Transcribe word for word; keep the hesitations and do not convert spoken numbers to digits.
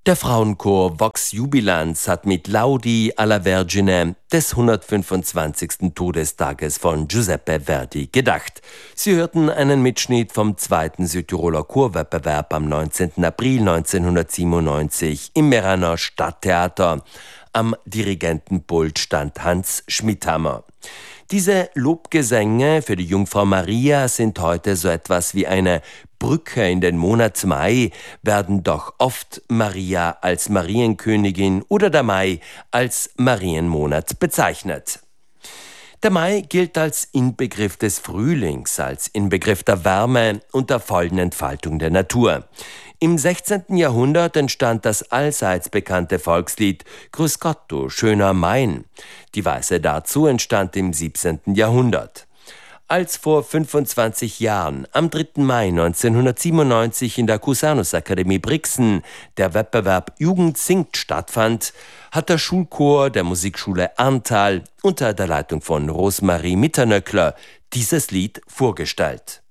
Der Frauenchor Vox Jubilans hat mit Laudi alla Vergine des hundertfünfundzwanzigsten Todestages von Giuseppe Verdi gedacht. Sie hörten einen Mitschnitt vom zweiten Südtiroler Chorwettbewerb am neunzehnten April neunzehnhundertsiebenundneunzig im Meraner Stadttheater. Am Dirigentenpult stand Hans Schmidhammer. Diese Lobgesänge für die Jungfrau Maria sind heute so etwas wie eine Brücke in den Monat Mai, werden doch oft Maria als Marienkönigin oder der Mai als Marienmonat bezeichnet. Der Mai gilt als Inbegriff des Frühlings, als Inbegriff der Wärme und der vollen Entfaltung der Natur. Im sechzehnten Jahrhundert entstand das allseits bekannte Volkslied Grüß Gott, du schöner Main. Die Weise dazu entstand im siebzehnten Jahrhundert. Als vor fünfundzwanzig Jahren, am dritten Mai neunzehnhundertsiebenundneunzig in der Cusanus-Akademie Brixen, der Wettbewerb Jugend singt stattfand, hat der Schulchor der Musikschule Arntal unter der Leitung von Rosemarie Mitternöckler dieses Lied vorgestellt.